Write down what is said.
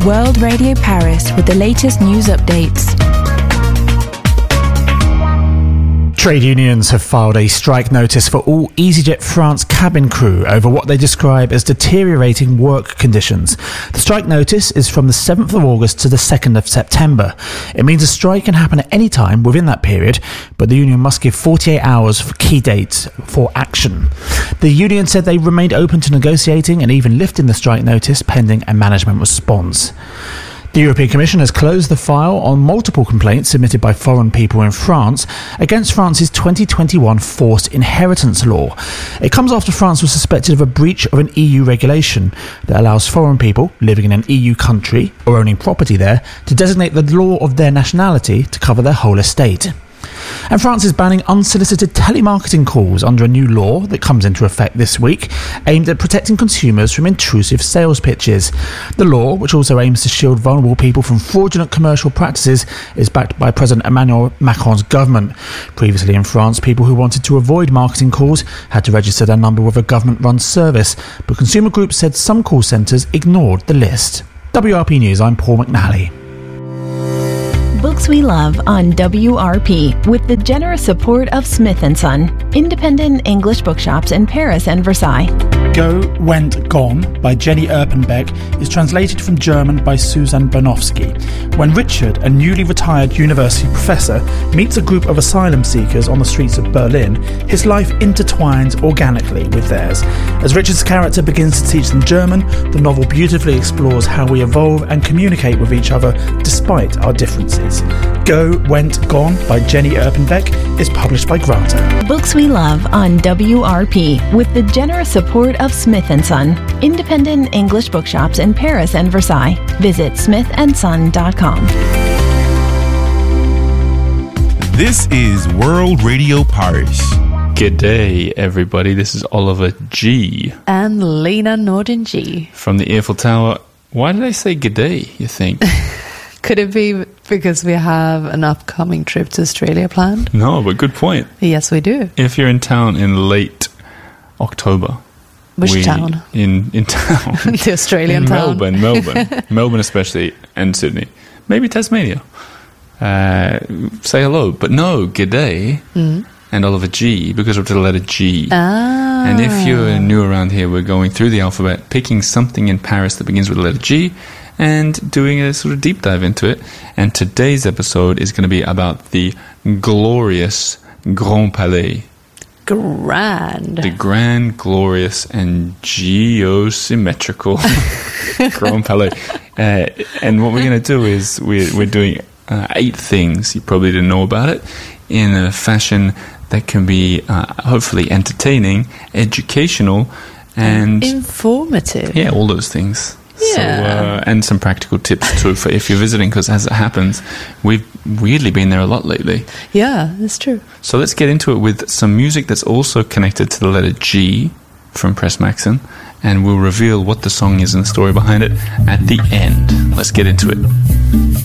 World Radio Paris with the latest news updates. Trade unions have filed a strike notice for all EasyJet France cabin crew over what they describe as deteriorating work conditions. The strike notice is from the 7th of August to the 2nd of September. It means a strike can happen at any time within that period, but the union must give 48 hours for key dates for action. The union said they remained open to negotiating and even lifting the strike notice pending a management response. The European Commission has closed the file on multiple complaints submitted by foreign people in France against France's 2021 forced inheritance law. It comes after France was suspected of a breach of an EU regulation that allows foreign people living in an EU country or owning property there to designate the law of their nationality to cover their whole estate. And France is banning unsolicited telemarketing calls under a new law that comes into effect this week, aimed at protecting consumers from intrusive sales pitches. The law, which also aims to shield vulnerable people from fraudulent commercial practices, is backed by President Emmanuel Macron's government. Previously in France, people who wanted to avoid marketing calls had to register their number with a government-run service, but consumer groups said some call centres ignored the list. WRP News, I'm Paul McNally. Books we love on WRP with the generous support of Smith & Son, independent English bookshops in Paris and Versailles. Go, Went, Gone by Jenny Erpenbeck is translated from German by Susan Bernowski. When Richard, a newly retired university professor, meets a group of asylum seekers on the streets of Berlin, his life intertwines organically with theirs. As Richard's character begins to teach them German, the novel beautifully explores how we evolve and communicate with each other despite our differences. Go, Went, Gone by Jenny Erpenbeck is published by Granta. Books we love on WRP with the generous support of Smith & Son, independent English bookshops in Paris and Versailles. Visit smithandson.com. This is World Radio Paris. G'day, everybody. This is Oliver G. And Lena Norden G. From the Eiffel Tower. Why did I say g'day, you think? Could it be because we have an upcoming trip to Australia planned? No, but good point. Yes, we do. If you're in town in late October. Which town? In town. The Australian town. Melbourne. Melbourne especially, and Sydney. Maybe Tasmania. Say hello. But no, g'day. And Oliver G, because of the letter G. And if you're new around here, we're going through the alphabet, picking something in Paris that begins with the letter G, and doing a sort of deep dive into it. And today's episode is going to be about the glorious Grand Palais. Grand. The grand, glorious, and geosymmetrical Grand Palais. And what we're going to do is we're doing 8 things, you probably didn't know about it, in a fashion that can be hopefully entertaining, educational, and informative. Yeah, all those things. Yeah. So, and some practical tips too for if you're visiting, because as it happens, we've weirdly been there a lot lately. Yeah, that's true. So let's get into it with some music that's also connected to the letter G from Press Maxon, and we'll reveal what the song is and the story behind it at the end. Let's get into it.